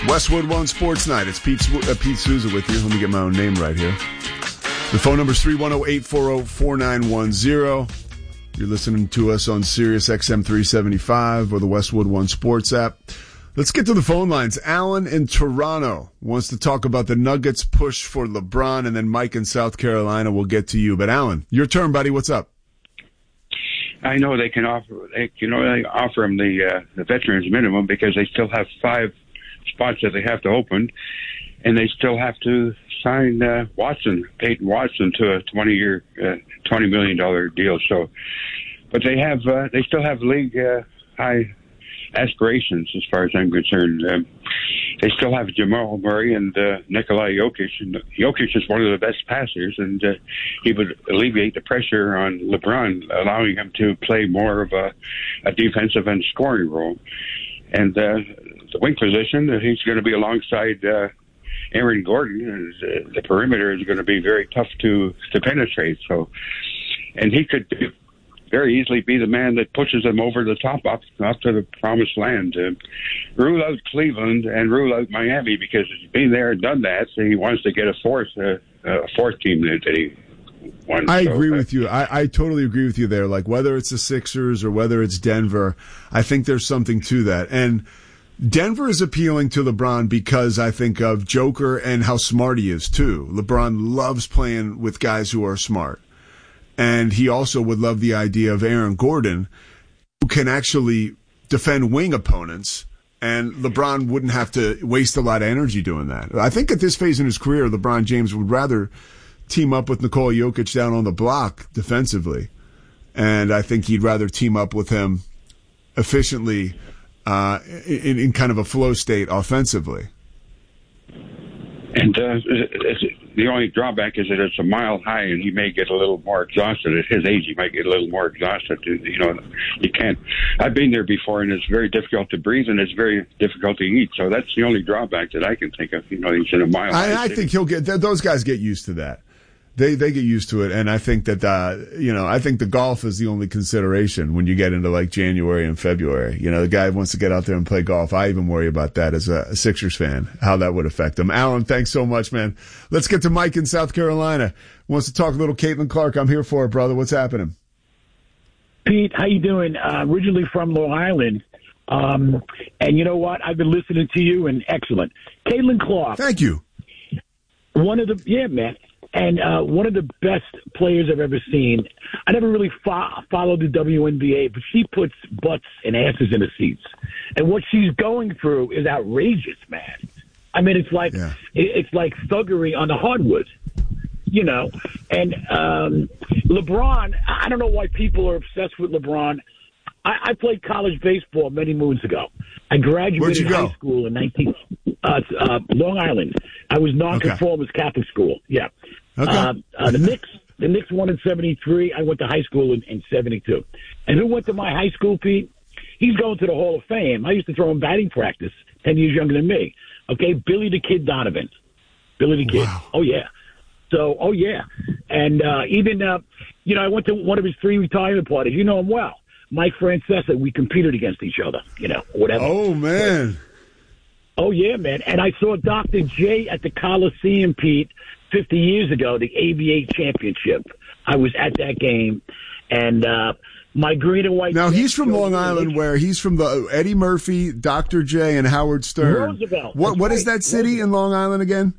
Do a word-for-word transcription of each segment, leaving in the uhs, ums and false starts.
Westwood One Sports Night. It's Pete, uh, Pete Souza with you. Let me get my own name right here. The phone number is three one zero, eight four zero, four nine one zero. You're listening to us on Sirius X M three seventy-five or the Westwood One Sports app. Let's get to the phone lines. Alan in Toronto wants to talk about the Nuggets push for LeBron, and then Mike in South Carolina will get to you. But Alan, your turn, buddy. What's up? I know they can offer, they, you know, they offer him the uh, the veterans minimum because they still have five spots that they have to open, and they still have to sign uh, Watson, Peyton Watson, to a twenty-year, uh, twenty million dollar deal. So, but they have, uh, they still have league uh, high aspirations as far as I'm concerned. Um, they still have Jamal Murray and uh, Nikola Jokic. And Jokic is one of the best passers, and uh, he would alleviate the pressure on LeBron, allowing him to play more of a, a defensive and scoring role. And uh, the wing position, uh, he's going to be alongside uh, Aaron Gordon. And, uh, the perimeter is going to be very tough to, to penetrate. So, and he could very easily be the man that pushes them over the top up, up to the promised land. Uh, rule out Cleveland and rule out Miami because he's been there and done that. So he wants to get a fourth, uh, a fourth team that he won. I so, agree uh, with you. I, I totally agree with you there. Like whether it's the Sixers or whether it's Denver, I think there's something to that. And Denver is appealing to LeBron because I think of Joker and how smart he is too. LeBron loves playing with guys who are smart. And he also would love the idea of Aaron Gordon, who can actually defend wing opponents, and LeBron wouldn't have to waste a lot of energy doing that. I think at this phase in his career, LeBron James would rather team up with Nikola Jokic down on the block defensively, and I think he'd rather team up with him efficiently uh, in, in kind of a flow state offensively. And uh, it's, the only drawback is that it's a mile high, and he may get a little more exhausted. At his age, he might get a little more exhausted. You know, you can't. I've been there before, and it's very difficult to breathe, and it's very difficult to eat. So that's the only drawback that I can think of. You know, he's in a mile high. I, I think he'll get. Those guys get used to that. They they get used to it, and I think that uh, you know I think the golf is the only consideration when you get into like January and February. You know, the guy wants to get out there and play golf. I even worry about that as a, a Sixers fan, how that would affect him. Alan, thanks so much, man. Let's get to Mike in South Carolina. Wants to talk a little Caitlin Clark. I'm here for it, brother. What's happening? Pete, how you doing? Uh, originally from Long Island, um, and you know what? I've been listening to you, and excellent. Caitlin Clark. Thank you. One of the yeah, man. And uh, one of the best players I've ever seen. I never really fo- followed the W N B A, but she puts butts and asses in the seats. And what she's going through is outrageous, man. I mean, it's like yeah. it, it's like thuggery on the hardwood, you know. And um, LeBron, I don't know why people are obsessed with LeBron. I, I played college baseball many moons ago. I graduated high school in nineteen uh, uh, Long Island. I was nonconformist okay. Catholic school. Yeah. Okay. Uh, uh, the Knicks, the Knicks won in seventy-three. I went to high school in, in seventy-two. And who went to my high school, Pete? He's going to the Hall of Fame. I used to throw him batting practice, ten years younger than me. Okay, Billy the Kid Donovan. Billy the Kid. Wow. Oh, yeah. So, oh, yeah. And uh, even, uh, you know, I went to one of his three retirement parties. You know him well. Mike Francesa. We competed against each other, you know, whatever. Oh, man. But, oh, yeah, man. And I saw Doctor J at the Coliseum, Pete, fifty years ago, the A V A championship. I was at that game, and uh, my green and white. Now he's from Long Island, where he's from the Eddie Murphy, Doctor J, and Howard Stern. Roosevelt. What what right. is that city Roosevelt. in Long Island again?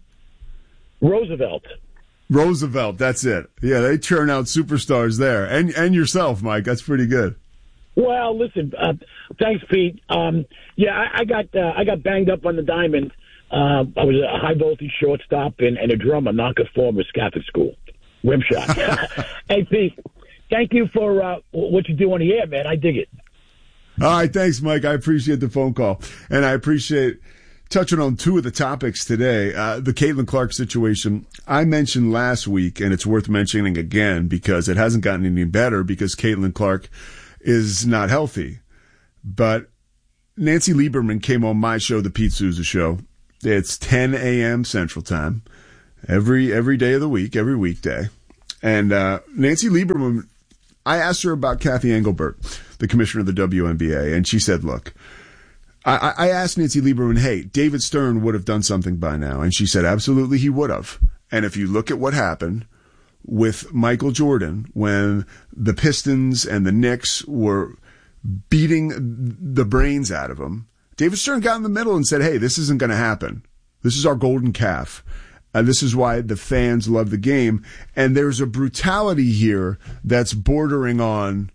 Roosevelt. Roosevelt. That's it. Yeah, they churn out superstars there, and and yourself, Mike. That's pretty good. Well, listen. Uh, thanks, Pete. Um, yeah, I, I got uh, I got banged up on the diamond. Uh, I was a high voltage shortstop and, and a drummer, nonconformist Catholic school, rim shot. Hey, Pete, thank you for uh, what you do on the air, man. I dig it. All right, thanks, Mike. I appreciate the phone call, and I appreciate touching on two of the topics today. Uh, the Caitlin Clark situation I mentioned last week, and it's worth mentioning again because it hasn't gotten any better because Caitlin Clark is not healthy. But Nancy Lieberman came on my show, The Pete Souza Show. It's ten a.m. Central Time every every day of the week, every weekday. And uh, Nancy Lieberman, I asked her about Kathy Engelbert, the commissioner of the W N B A, and she said, look, I, I asked Nancy Lieberman, hey, David Stern would have done something by now. And she said, absolutely, he would have. And if you look at what happened with Michael Jordan when the Pistons and the Knicks were beating the brains out of him, David Stern got in the middle and said, hey, this isn't going to happen. This is our golden calf. Uh, this is why the fans love the game. And there's a brutality here that's bordering on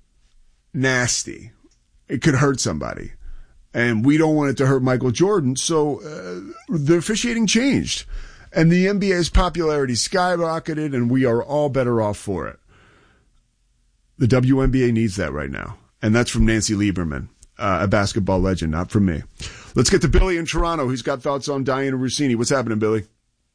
nasty. It could hurt somebody. And we don't want it to hurt Michael Jordan. So uh, the officiating changed. And the N B A's popularity skyrocketed, and we are all better off for it. The W N B A needs that right now. And that's from Nancy Lieberman, uh, a basketball legend, not from me. Let's get to Billy in Toronto. He's got thoughts on Diana Russini. What's happening, Billy?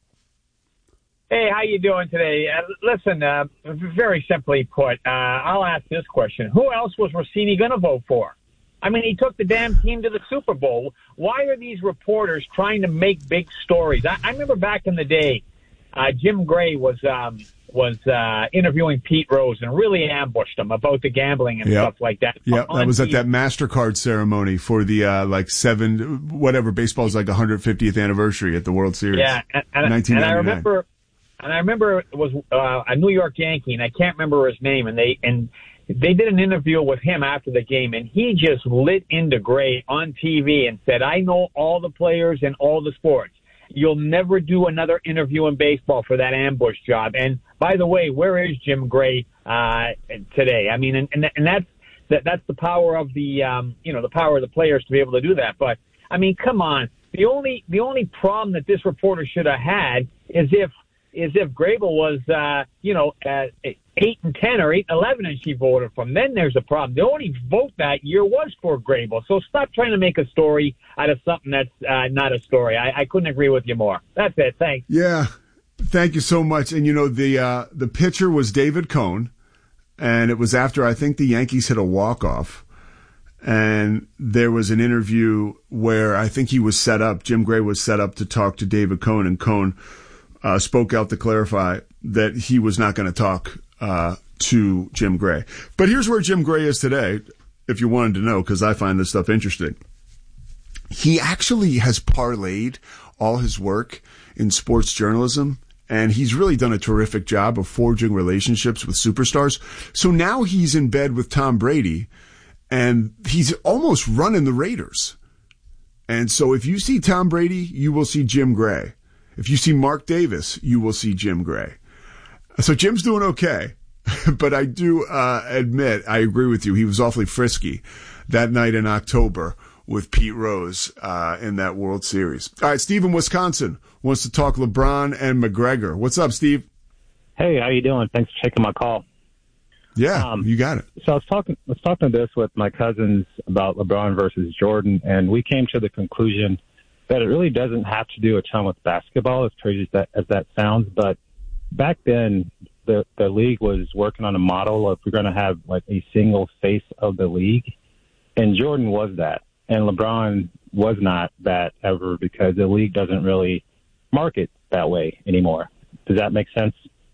Hey, how you doing today? Uh, listen, uh, very simply put, uh, I'll ask this question. Who else was Russini going to vote for? I mean, he took the damn team to the Super Bowl. Why are these reporters trying to make big stories? I, I remember back in the day, uh, Jim Gray was um, was uh, interviewing Pete Rose and really ambushed him about the gambling and yep. stuff like that. Yeah, that was T V. at that MasterCard ceremony for the uh, like seven, whatever, baseball's like one hundred fiftieth anniversary at the World Series. Yeah, and, and, and I remember, and I remember it was uh, a New York Yankee, and I can't remember his name, and they and. They did an interview with him after the game, and he just lit into Gray on T V and said, I know all the players in all the sports. You'll never do another interview in baseball for that ambush job. And by the way, where is Jim Gray uh, today? I mean, and, and, and that's that, that's the power of the um, you know the power of the players to be able to do that. But I mean, come on. The only the only problem that this reporter should have had is if is if Grable was uh, you know. Uh, eight and ten or eight and eleven and she voted for him. Then there's a problem. The only vote that year was for Grable. So stop trying to make a story out of something that's uh, not a story. I, I couldn't agree with you more. That's it. Thanks. Yeah. Thank you so much. And, you know, the uh, the pitcher was David Cone, and it was after I think the Yankees hit a walk-off. And there was an interview where I think he was set up, Jim Gray was set up to talk to David Cone, and Cone uh, spoke out to clarify that he was not going to talk Uh, to Jim Gray. But here's where Jim Gray is today, if you wanted to know, because I find this stuff interesting. He actually has parlayed all his work in sports journalism, and he's really done a terrific job of forging relationships with superstars. So now he's in bed with Tom Brady, and he's almost running the Raiders. And so if you see Tom Brady, you will see Jim Gray. If you see Mark Davis, you will see Jim Gray. So Jim's doing okay, but I do uh, admit, I agree with you, he was awfully frisky that night in October with Pete Rose uh, in that World Series. All right, Steve in Wisconsin wants to talk LeBron and McGregor. What's up, Steve? Hey, how you doing? Thanks for taking my call. Yeah, um, you got it. So I was talking, I was talking to this with my cousins about LeBron versus Jordan, and we came to the conclusion that it really doesn't have to do a ton with basketball, as crazy as that, as that sounds, but back then, the the league was working on a model of we're going to have like a single face of the league, and Jordan was that, and LeBron was not that ever because the league doesn't really market that way anymore. Does that make sense?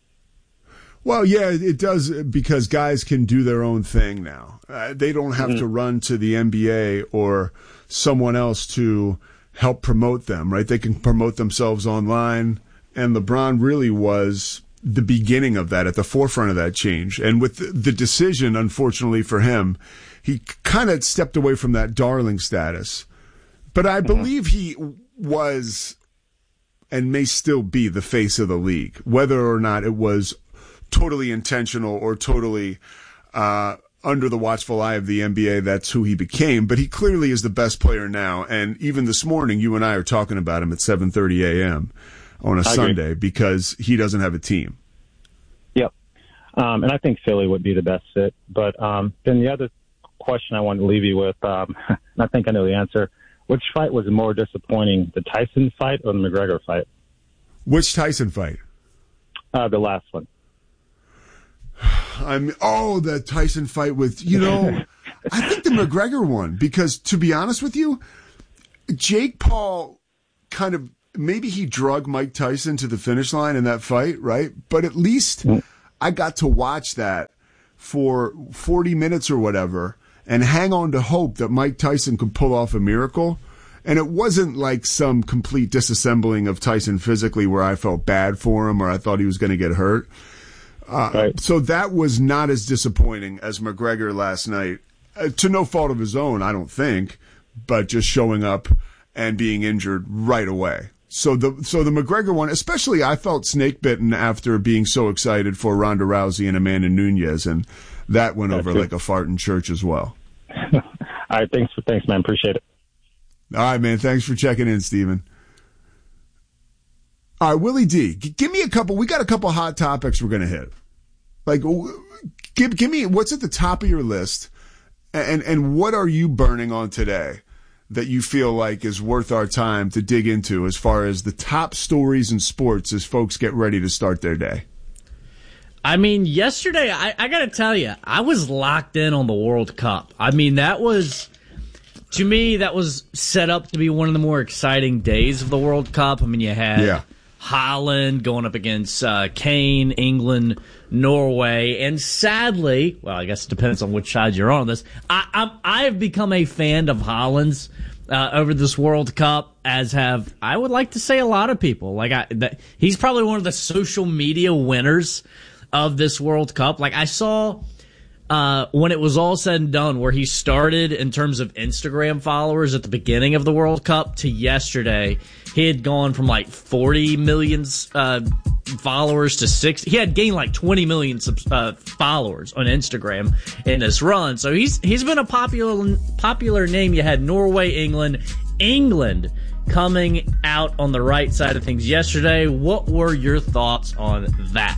Well, yeah, it does because guys can do their own thing now. Uh, they don't have mm-hmm. to run to the N B A or someone else to help promote them, right? They can promote themselves online. And LeBron really was the beginning of that, at the forefront of that change. And with the decision, unfortunately for him, he kind of stepped away from that darling status. But I believe he was and may still be the face of the league, whether or not it was totally intentional or totally uh, under the watchful eye of the N B A. That's who he became. But he clearly is the best player now. And even this morning, you and I are talking about him at seven thirty a.m. on a I Sunday agree. because he doesn't have a team. Yep. Um, and I think Philly would be the best fit. But um, then the other question I wanted to leave you with, um, and I think I know the answer, which fight was more disappointing, the Tyson fight or the McGregor fight? Which Tyson fight? Uh, the last one. I'm oh, the Tyson fight with, you know, I think the McGregor one, because to be honest with you, Jake Paul kind of, maybe he drug Mike Tyson to the finish line in that fight, right? But at least I got to watch that for forty minutes or whatever. and hang on to hope that Mike Tyson could pull off a miracle. And it wasn't like some complete disassembling of Tyson physically where I felt bad for him or I thought he was going to get hurt. Uh, right. So that was not as disappointing as McGregor last night, uh, to no fault of his own, I don't think, but just showing up and being injured right away. So the so the McGregor one, especially I felt snake bitten after being so excited for Ronda Rousey and Amanda Nunes, and that went That's over it. Like a fart in church as well. All right, thanks for thanks, man. Appreciate it. All right, man. Thanks for checking in, Steven. All right, Willie D, g- give me a couple. We got a couple hot topics we're going to hit. Like, give give me what's at the top of your list, and and what are you burning on today that you feel like is worth our time to dig into as far as the top stories in sports as folks get ready to start their day? I mean, yesterday, I, I got to tell you, I was locked in on the World Cup. I mean, that was, to me, that was set up to be one of the more exciting days of the World Cup. I mean, you had yeah. Holland going up against uh, Kane, England, Norway, and sadly, well, I guess it depends on which side you're on this, I, I'm, I have become a fan of Holland's uh, over this World Cup, as have, I would like to say, a lot of people. Like I, that, he's probably one of the social media winners of this World Cup. Like I saw uh, when it was all said and done, where he started in terms of Instagram followers at the beginning of the World Cup to yesterday, he had gone from like forty million uh, followers to six. He had gained like twenty million uh, followers on Instagram in this run. So he's he's been a popular popular name. You had Norway, England, England coming out on the right side of things yesterday. What were your thoughts on that?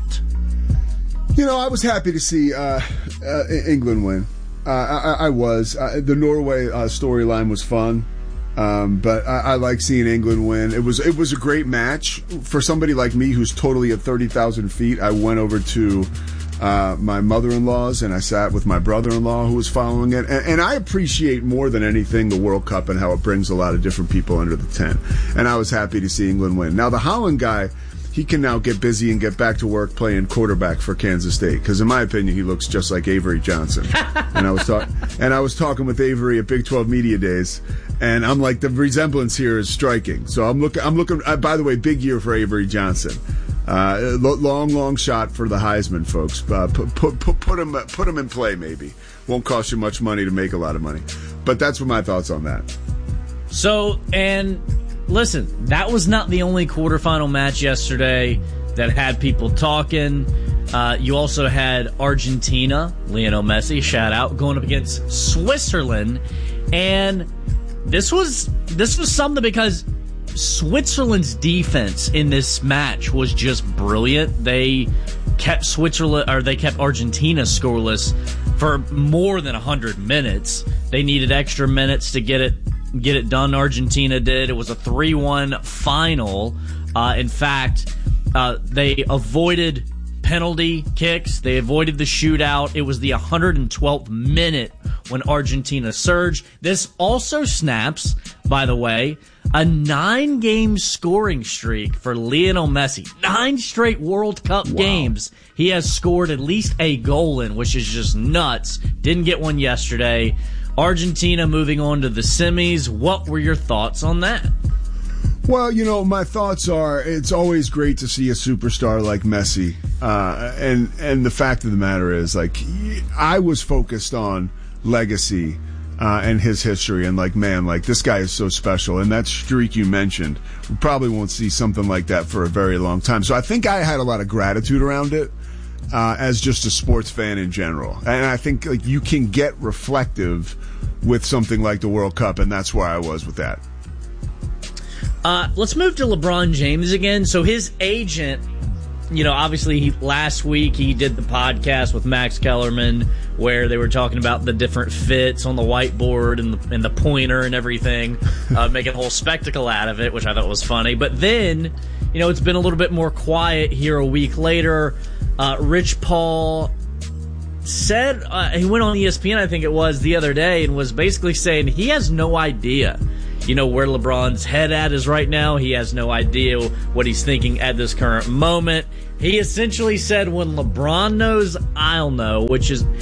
You know, I was happy to see uh, uh, England win. Uh, I, I was. Uh, the Norway uh, storyline was fun, um, but I, I like seeing England win. It was it was a great match for somebody like me who's totally at thirty thousand feet. I went over to uh, my mother-in-law's and I sat with my brother-in-law who was following it. And, and I appreciate more than anything the World Cup and how it brings a lot of different people under the tent. And I was happy to see England win. Now, the Holland guy, he can now get busy and get back to work playing quarterback for Kansas State. Because in my opinion, he looks just like Avery Johnson. and I was talking, and I was talking with Avery at Big twelve Media Days, and I'm like, the resemblance here is striking. So I'm looking. I'm looking. Uh, by the way, big year for Avery Johnson. Uh, long, long shot for the Heisman, folks. Uh, put, put, put, put him, put him in play. Maybe won't cost you much money to make a lot of money. But that's what my thoughts on that. So and. Listen, that was not the only quarterfinal match yesterday that had people talking. Uh, you also had Argentina, Lionel Messi, shout out, going up against Switzerland. And this was this was something because Switzerland's defense in this match was just brilliant. They kept Switzerland or they kept Argentina scoreless for more than one hundred minutes. They needed extra minutes to get it get it done. Argentina did. It was a three one final. Uh, in fact, uh, they avoided penalty kicks. They avoided the shootout. It was the one hundred twelfth minute when Argentina surged. This also snaps, by the way, a nine-game scoring streak for Lionel Messi. Nine straight World Cup wow. games he has scored at least a goal in, which is just nuts. Didn't get one yesterday. Argentina moving on to the semis. What were your thoughts on that? Well, you know, my thoughts are it's always great to see a superstar like Messi. Uh, and, and the fact of the matter is, like, I was focused on legacy uh, and his history. And, like, man, like, this guy is so special. And that streak you mentioned, we probably won't see something like that for a very long time. So I think I had a lot of gratitude around it. Uh, as just a sports fan in general. And I think like you can get reflective with something like the World Cup, and that's where I was with that. Uh, let's move to LeBron James again. So his agent, you know, obviously he, last week he did the podcast with Max Kellerman where they were talking about the different fits on the whiteboard and the, and the pointer and everything, uh, making a whole spectacle out of it, which I thought was funny. But then, you know, it's been a little bit more quiet here a week later. Uh, Rich Paul said, uh, he went on E S P N, I think it was, the other day and was basically saying he has no idea, you know, where LeBron's head at is right now. He has no idea what he's thinking at this current moment. He essentially said, when LeBron knows, I'll know, which is,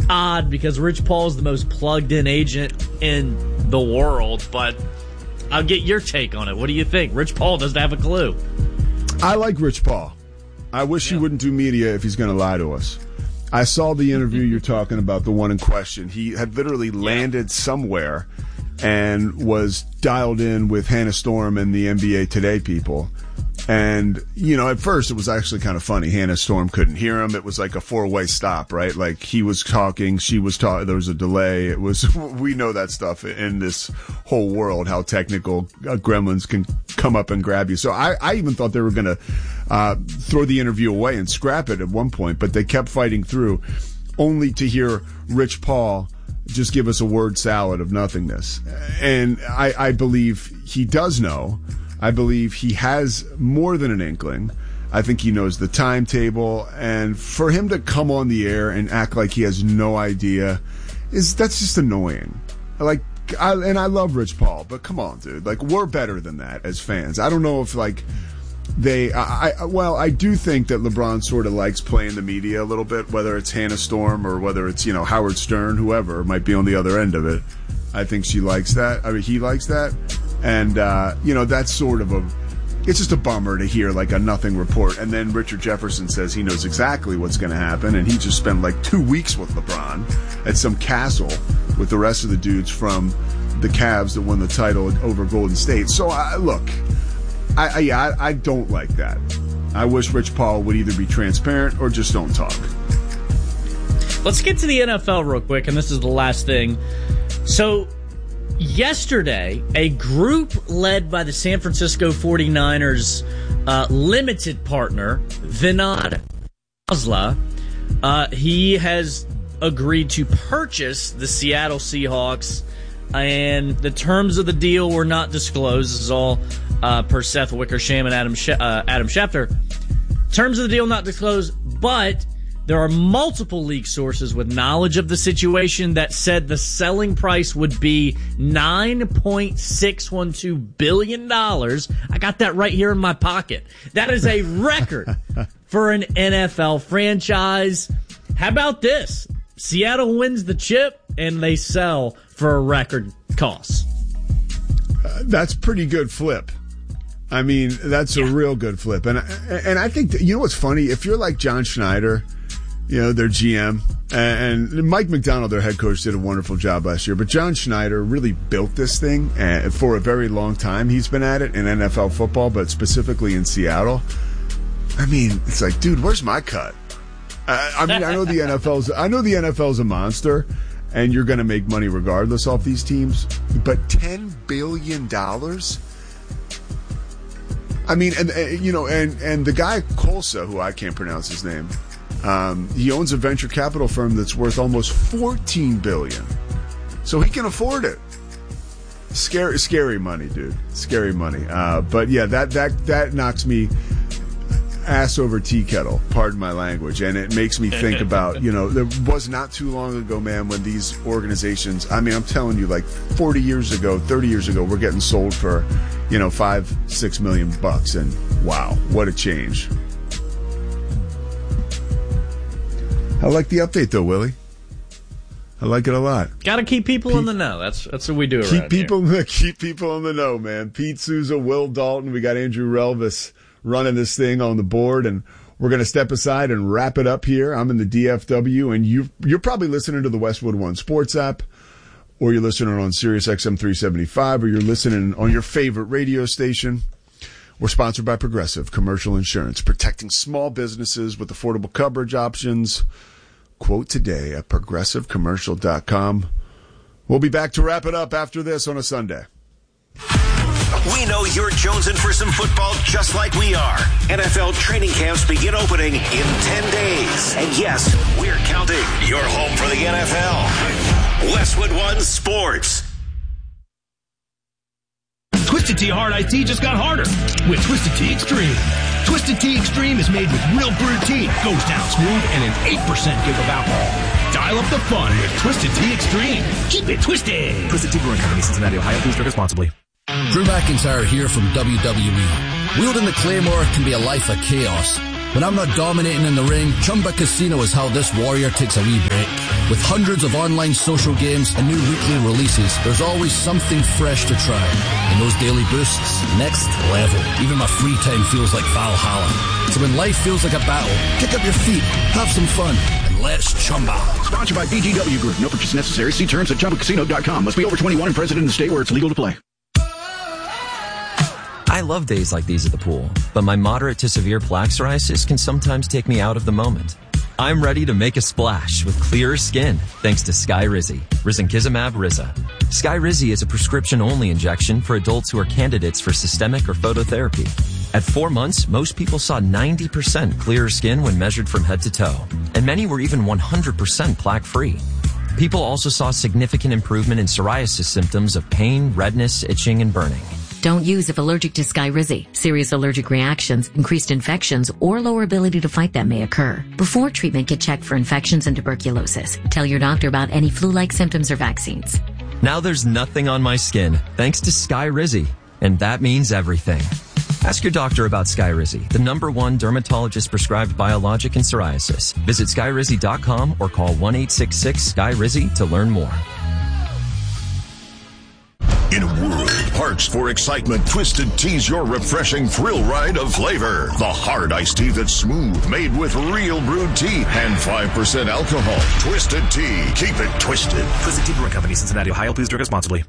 odd because Rich Paul is the most plugged-in agent in the world, but I'll get your take on it. What do you think? Rich Paul doesn't have a clue. I like Rich Paul. I wish yeah. he wouldn't do media if he's going to lie to us. I saw the interview you're talking about, the one in question. He had literally landed yeah. somewhere and was dialed in with Hannah Storm and the N B A Today people. And, you know, at first it was actually kind of funny. Hannah Storm couldn't hear him. It was like a four-way stop, right? Like he was talking, she was talking, there was a delay. It was, we know that stuff in this whole world, how technical uh, gremlins can come up and grab you. So I, I even thought they were going to uh throw the interview away and scrap it at one point, but they kept fighting through, only to hear Rich Paul just give us a word salad of nothingness. And I, I believe he does know. I believe he has more than an inkling. I think he knows the timetable, and for him to come on the air and act like he has no idea is that's just annoying. Like, I, and I love Rich Paul, but come on, dude. Like, we're better than that as fans. I don't know if like they. I, I well, I do think that LeBron sort of likes playing the media a little bit, whether it's Hannah Storm or whether it's you know Howard Stern, whoever might be on the other end of it. I think she likes that. I mean, he likes that. And, uh, you know, that's sort of a, it's just a bummer to hear like a nothing report. And then Richard Jefferson says he knows exactly what's going to happen. And he just spent like two weeks with LeBron at some castle with the rest of the dudes from the Cavs that won the title over Golden State. So, I, look, I, I, I don't like that. I wish Rich Paul would either be transparent or just don't talk. Let's get to the N F L real quick. And this is the last thing. So, yesterday, a group led by the San Francisco forty-niners uh, limited partner, Vinod Khosla, uh, he has agreed to purchase the Seattle Seahawks, and the terms of the deal were not disclosed. This is all uh, per Seth Wickersham and Adam, Sh- uh, Adam Schefter. Terms of the deal not disclosed, but there are multiple leak sources with knowledge of the situation that said the selling price would be nine point six one two billion dollars. I got that right here in my pocket. That is a record for an N F L franchise. How about this? Seattle wins the chip and they sell for a record cost. Uh, that's pretty good flip. I mean, that's yeah. a real good flip. And, and I think, that, you know what's funny? If you're like John Schneider, you know, their G M, and Mike McDonald, their head coach, did a wonderful job last year. But John Schneider really built this thing and for a very long time. He's been at it in N F L football, but specifically in Seattle. I mean, it's like, dude, where's my cut? I, I mean, I know the N F L's, I know the N F L's a monster, and you're going to make money regardless off these teams. But ten billion dollars? I mean, and, and you know, and and the guy Kolsa, who I can't pronounce his name. Um, he owns a venture capital firm that's worth almost fourteen billion dollars. So he can afford it. Scary, scary money, dude. Scary money. Uh, but yeah, that, that, that knocks me ass over tea kettle, pardon my language. And it makes me think about, you know, there was not too long ago, man, when these organizations, I mean, I'm telling you, like forty years ago, thirty years ago, we're getting sold for, you know, five, six million bucks. And wow, what a change. I like the update, though, Willie. I like it a lot. Got to keep people Pete, in the know. That's that's what we do around keep people, here. Keep people in the know, man. Pete Souza, Will Dalton. We got Andrew Relvis running this thing on the board, and we're going to step aside and wrap it up here. I'm in the D F W, and you, you're probably listening to the Westwood One Sports app, or you're listening on Sirius X M three seventy-five, or you're listening on your favorite radio station. We're sponsored by Progressive Commercial Insurance, protecting small businesses with affordable coverage options. Quote today at progressive commercial dot com. We'll be back to wrap it up after this on a Sunday. We know you're jonesing for some football just like we are. N F L training camps begin opening in ten days. And yes, we're counting. You're home for the N F L. Westwood One Sports. Twisted Tea Hard Iced Tea just got harder with Twisted Tea Extreme. Twisted Tea Extreme is made with real brewed tea, goes down smooth, and an eight percent give of alcohol. Dial up the fun with Twisted Tea Extreme. Keep it twisted. Twisted Tea Brewing Company, Cincinnati, Ohio. Please drink responsibly. Drew McIntyre here from W W E. Wielding the Claymore can be a life of chaos. When I'm not dominating in the ring, Chumba Casino is how this warrior takes a wee break. With hundreds of online social games and new weekly releases, there's always something fresh to try. And those daily boosts, next level. Even my free time feels like Valhalla. So when life feels like a battle, kick up your feet, have some fun, and let's chumba. Sponsored by B G W Group. No purchase necessary. See terms at chumba casino dot com. Must be over twenty-one and present in the state where it's legal to play. I love days like these at the pool, but my moderate to severe plaque psoriasis can sometimes take me out of the moment. I'm ready to make a splash with clearer skin thanks to Skyrizi, Risankizumab Riza. Skyrizi is a prescription-only injection for adults who are candidates for systemic or phototherapy. At four months, most people saw ninety percent clearer skin when measured from head to toe, and many were even one hundred percent plaque-free. People also saw significant improvement in psoriasis symptoms of pain, redness, itching, and burning. Don't use if allergic to Skyrizi. Serious allergic reactions, increased infections, or lower ability to fight them may occur. Before treatment, get checked for infections and tuberculosis. Tell your doctor about any flu-like symptoms or vaccines. Now there's nothing on my skin thanks to Skyrizi, and that means everything. Ask your doctor about Skyrizi, the number one dermatologist-prescribed biologic in psoriasis. Visit Skyrizi dot com or call one eight six six S K Y R I Z I to learn more. In a world parched for excitement, Twisted Tea's your refreshing thrill ride of flavor. The hard iced tea that's smooth, made with real brewed tea and five percent alcohol. Twisted Tea. Keep it twisted. Twisted Tea Brewing Company, Cincinnati, Ohio. Please drink responsibly.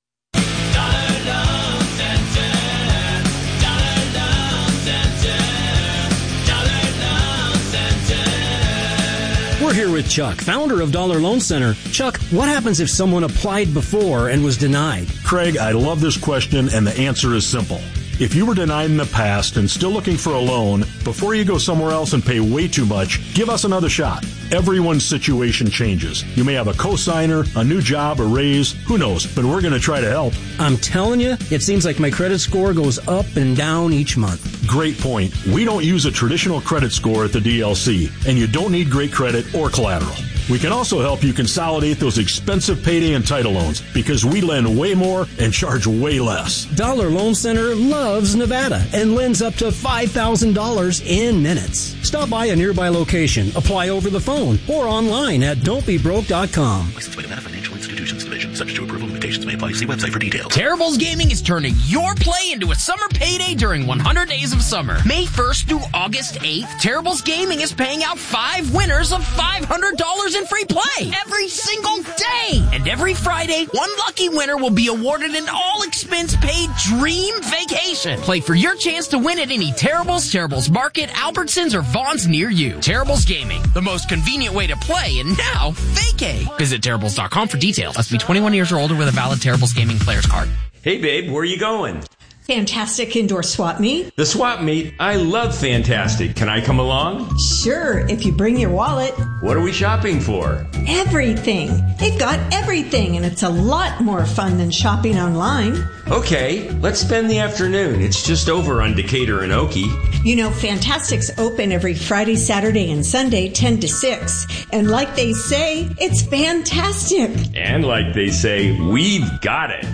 We're here with Chuck, founder of Dollar Loan Center. Chuck, what happens if someone applied before and was denied? Craig, I love this question, and the answer is simple. If you were denied in the past and still looking for a loan, before you go somewhere else and pay way too much, give us another shot. Everyone's situation changes. You may have a cosigner, a new job, a raise, who knows, but we're going to try to help. I'm telling you, it seems like my credit score goes up and down each month. Great point. We don't use a traditional credit score at the D L C, and you don't need great credit or collateral. We can also help you consolidate those expensive payday and title loans because we lend way more and charge way less. Dollar Loan Center loves Nevada and lends up to five thousand dollars in minutes. Stop by a nearby location, apply over the phone, or online at don't be broke dot com. Licensed by Nevada Financial Institutions Division. Subject to approval. Limitations may apply. See website for details. Terribles Gaming is turning your play into a summer payday during one hundred days of summer. May first through August eighth, Terribles Gaming is paying out five winners of five hundred dollars in free play every single day. And every Friday, one lucky winner will be awarded an all-expense-paid dream vacation. Play for your chance to win at any Terribles, Terribles Market, Albertsons, or Vaughn's near you. Terribles Gaming, the most convenient way to play, and now vacay. Visit Terribles dot com for details. Must be twenty-one years or older with a valid Terribles Gaming player's card. Hey, babe, where are you going? Fantastic indoor swap meet. The swap meet? I love Fantastic. Can I come along? Sure, if you bring your wallet. What are we shopping for? Everything. They've got everything, and it's a lot more fun than shopping online. Okay, let's spend the afternoon. It's just over on Decatur and Okie. You know, Fantastic's open every Friday, Saturday, and Sunday, ten to six. And like they say, it's fantastic. And like they say, we've got it.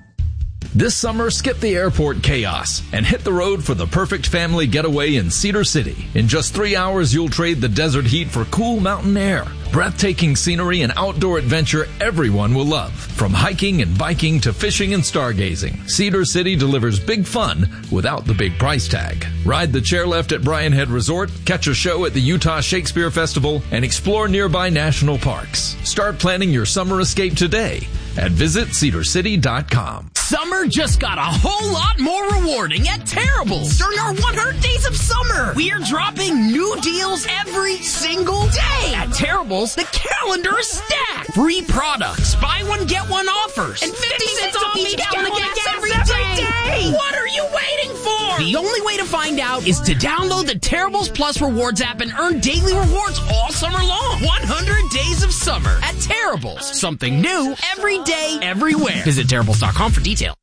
This summer, skip the airport chaos and hit the road for the perfect family getaway in Cedar City. In just three hours, you'll trade the desert heat for cool mountain air, breathtaking scenery, and outdoor adventure everyone will love. From hiking and biking to fishing and stargazing, Cedar City delivers big fun without the big price tag. Ride the chairlift at Bryan Head Resort, catch a show at the Utah Shakespeare Festival, and explore nearby national parks. Start planning your summer escape today at visit cedar city dot com. Summer just got a whole lot more rewarding at Terribles. During our one hundred days of summer, we are dropping new deals every single day. At Terribles, the calendar is stacked. Free products, buy one, get one offers, and fifty cents off each gallon of gas every day. What are you waiting for? The only way to find out is to download the Terribles Plus Rewards app and earn daily rewards all summer long. one hundred days of summer at Terribles. Something new every day, everywhere. Visit Terribles dot com for details.